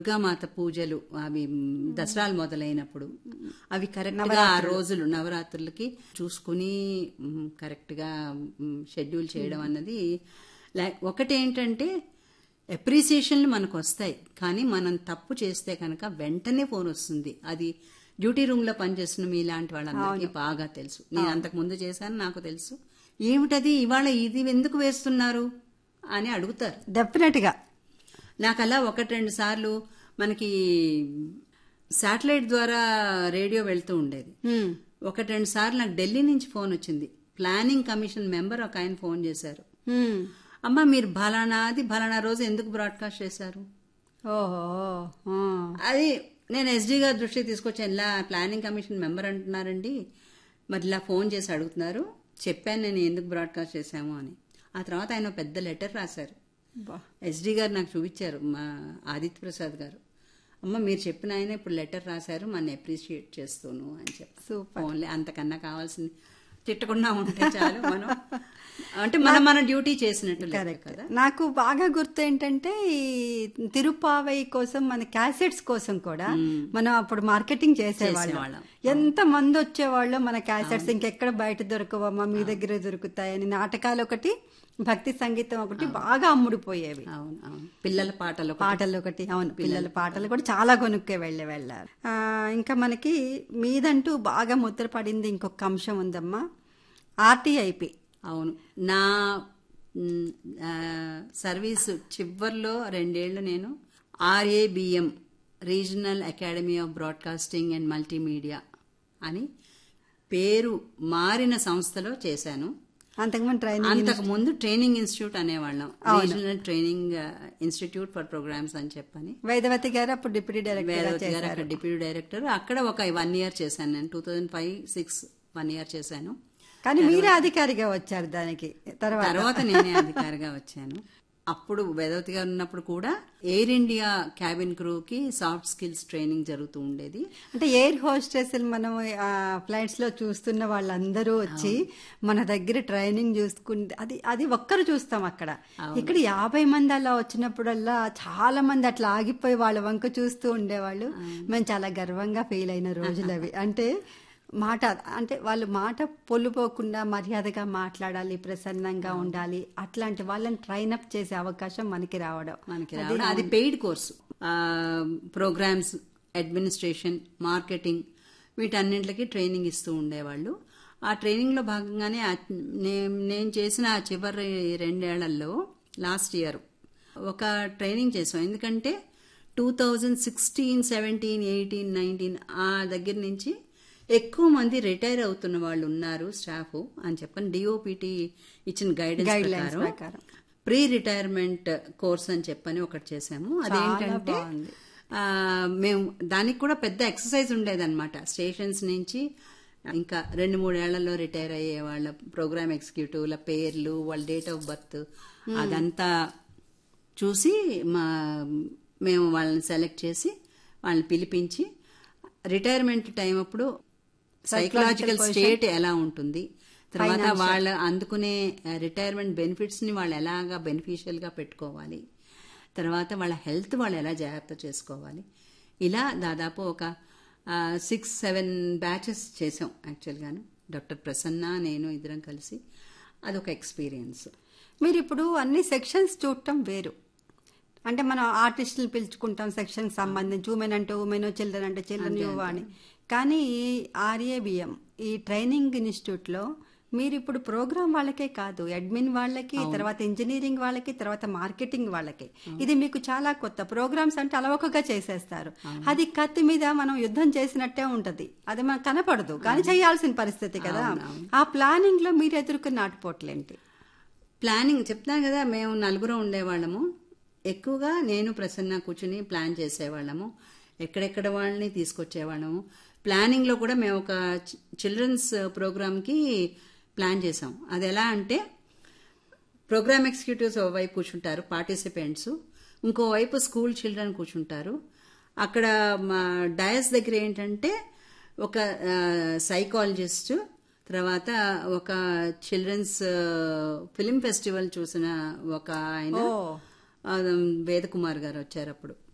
దుర్గామాత పూజలు అవి దసరాలు మొదలైనప్పుడు అవి కరెక్ట్ గా ఆ రోజులు నవరాత్రులకి చూసుకుని కరెక్ట్ గా షెడ్యూల్ చేయడం అన్నది ఒకటేంటంటే అప్రిసియేషన్లు మనకు వస్తాయి, కానీ మనం తప్పు చేస్తే కనుక వెంటనే ఫోన్ వస్తుంది. అది డ్యూటీ రూమ్ లో పనిచేస్తున్న మీలాంటి వాళ్ళందరికీ బాగా తెలుసు. నేను అంతకు ముందు చేశాను, నాకు తెలుసు. ఏమిటది ఇవాళ ఇది ఎందుకు వేస్తున్నారు అని అడుగుతారు డెఫినెట్ గా. నాకు అలా 1-2 సార్లు మనకి శాటిలైట్ ద్వారా రేడియో వెళ్తూ ఉండేది. 1-2 సార్లు నాకు ఢిల్లీ నుంచి ఫోన్ వచ్చింది. ప్లానింగ్ కమిషన్ మెంబర్ ఒక ఆయన ఫోన్ చేశారు. అమ్మ మీరు ఫలానా రోజు ఎందుకు బ్రాడ్కాస్ట్ చేశారు? ఓహో, అది నేను ఎస్డీ గారి దృష్టికి తీసుకొచ్చాను. ఇలా ప్లానింగ్ కమిషన్ మెంబర్ అంటున్నారండి, మరి ఇలా ఫోన్ చేసి అడుగుతున్నారు. చెప్పాను నేను ఎందుకు బ్రాడ్కాస్ట్ చేశాము అని. ఆ తర్వాత ఆయన పెద్ద లెటర్ రాశారు. ఎస్డీ గారు నాకు చూపించారు, మా ఆదిత్య ప్రసాద్ గారు. అమ్మ మీరు చెప్పిన ఆయన ఇప్పుడు లెటర్ రాశారు, మన అప్రిషియేట్ చేస్తాను అని చెప్పి. ఓన్లీ అంతకన్నా కావాల్సింది తిట్టకుండా ఉంటే చాలు. మనం అంటే మన డ్యూటీ చేసినట్టు కదా. నాకు బాగా గుర్తు ఏంటంటే ఈ తిరుపావై కోసం మన క్యాసెట్స్ కోసం కూడా మనం అప్పుడు మార్కెటింగ్ చేసేవాళ్ళం. ఎంత మంది వచ్చేవాళ్ళు మన క్యాసెట్స్ ఇంకెక్కడ బయట దొరకవమ్మా, మీ దగ్గర దొరుకుతాయని. నాటకాలు ఒకటి, భక్తి సంగీతం ఒకటి బాగా అమ్ముడుపోయేవి. పిల్లల పాటలు ఒకటి. అవును, పిల్లల పాటలు కూడా చాలా కొనుక్కే వెళ్ళారు. ఇంకా మనకి మీదంటూ బాగా ముద్ర పడింది ఇంకొక అంశం ఉందమ్మా, ఆర్టీఐపి. అవును, నా సర్వీసు చివర్లో 2 ఏళ్లు నేను RABM regional academy of broadcasting and multimedia అని పేరు మారిన సంస్థలో చేశాను. అంతకుముందు training institute అనేవాళ్ళం, regional training institute for programmes అని చెప్పని. వేదవతి గారు అప్పుడు డిప్యూటీ డైరెక్టర్. అక్కడ ఒక 1 year చేశాను నేను. 2005-06 1 year చేశాను. కానీ మీరే అధికారిగా వచ్చారు దానికి. తర్వాత నేనే అధికారిగా వచ్చాను. అప్పుడు వేదవతి గారు ఉన్నప్పుడు కూడా air India cabin క్రూకి soft skills training జరుగుతూ ఉండేది. అంటే ఎయిర్ హోస్టెస్ మనం ఫ్లైట్స్ లో చూస్తున్న వాళ్ళందరూ వచ్చి మన దగ్గర ట్రైనింగ్ చూసుకుంటే అది ఒక్కరు చూస్తాం అక్కడ. ఇక్కడ 50 మంది అలా వచ్చినప్పుడల్లా చాలా మంది అట్లా ఆగిపోయి వాళ్ళ వంక చూస్తూ ఉండేవాళ్ళు. మేము చాలా గర్వంగా ఫీల్ అయిన రోజులు అవి. అంటే వాళ్ళు మాట పొల్లుపోకుండా మర్యాదగా మాట్లాడాలి, ప్రసన్నంగా ఉండాలి. అట్లాంటి వాళ్ళని ట్రైన్ అప్ చేసే అవకాశం మనకి రావడం. అది paid course. Programmes, administration, marketing వీటన్నింటికి training ఇస్తూ ఉండేవాళ్ళు. ఆ ట్రైనింగ్ లో భాగంగానే నేను చేసిన చివరి 2 ఏళ్లలో లాస్ట్ ఇయర్ ఒక ట్రైనింగ్ చేసాం. ఎందుకంటే 2016, 17, 18, 19 ఆ దగ్గర నుంచి ఎక్కువ మంది రిటైర్ అవుతున్న వాళ్ళు ఉన్నారు స్టాఫ్ అని చెప్పని డిఓపిటి ఇచ్చిన గైడెన్స్ ప్రకారం ప్రీ రిటైర్మెంట్ కోర్స్ అని చెప్పని ఒకటి చేసాము. అదేంటంటే మేము దానికి కూడా పెద్ద ఎక్సర్సైజ్ ఉండేదన్నమాట. స్టేషన్స్ నుంచి ఇంకా 2-3 ఏళ్లలో రిటైర్ అయ్యే వాళ్ళ ప్రోగ్రామ్ ఎగ్జిక్యూటివ్ల పేర్లు, వాళ్ళ డేట్ ఆఫ్ బర్త్ అదంతా చూసి మేము వాళ్ళని సెలెక్ట్ చేసి వాళ్ళని పిలిపించి రిటైర్మెంట్ టైం అప్పుడు సైకలాజికల్ స్టేట్ ఎలా ఉంటుంది, తర్వాత వాళ్ళు అందుకునే రిటైర్మెంట్ బెనిఫిట్స్ ని వాళ్ళు ఎలాగా బెనిఫిషియల్ గా పెట్టుకోవాలి, తర్వాత వాళ్ళ హెల్త్ వాళ్ళు ఎలా జాగ్రత్త చేసుకోవాలి, ఇలా దాదాపు ఒక 6-7 బ్యాచెస్ చేసాం. యాక్చువల్గాను డాక్టర్ ప్రసన్న, నేను ఇద్దరం కలిసి. అదొక ఎక్స్పీరియన్స్. మీరు ఇప్పుడు అన్ని సెక్షన్స్ చూడటం వేరు. అంటే మనం ఆర్టిస్టులు పిలుచుకుంటాం సెక్షన్ సంబంధించి, ఉమెన్ అంటే ఉమెన్, చిల్డ్రన్ అంటే చిల్డ్రన్, యువ అని. కానీ RABM ఈ ట్రైనింగ్ ఇన్స్టిట్యూట్ లో మీరు ఇప్పుడు ప్రోగ్రామ్ వాళ్ళకే కాదు, అడ్మిన్ వాళ్ళకి, తర్వాత ఇంజనీరింగ్ వాళ్ళకి, తర్వాత మార్కెటింగ్ వాళ్ళకి, ఇది మీకు చాలా కొత్త. ప్రోగ్రామ్స్ అంటే అలవకగా చేసేస్తారు. అది కత్తి మీద మనం యుద్ధం చేసినట్టే ఉంటది. అది మనకు కనపడదు, కానీ చేయాల్సిన పరిస్థితి కదా. ఆ ప్లానింగ్ లో మీరు ఎదుర్కొన్న ఆటుపోట్లేంటి? ప్లానింగ్ చెప్తాను కదా, మేము 4 ఉండేవాళ్ళము. ఎక్కువగా నేను ప్రసన్న కూర్చుని ప్లాన్ చేసేవాళ్ళము. ఎక్కడెక్కడ వాళ్ళని తీసుకొచ్చేవాళ్ళము. ప్లానింగ్ లో కూడా మేము ఒక చిల్డ్రన్స్ ప్రోగ్రామ్ కి ప్లాన్ చేసాం. అది ఎలా అంటే ప్రోగ్రామ్ ఎగ్జిక్యూటివ్స్ ఓవైపు కూర్చుంటారు పార్టిసిపెంట్స్, ఇంకోవైపు స్కూల్ చిల్డ్రన్ కూర్చుంటారు. అక్కడ మా డయస్ దగ్గర ఏంటంటే ఒక సైకాలజిస్ట్, తర్వాత ఒక చిల్డ్రన్స్ ఫిలిం ఫెస్టివల్ చూసిన ఒక ఆయన వేదకుమార్ గారు వచ్చారు అప్పుడు.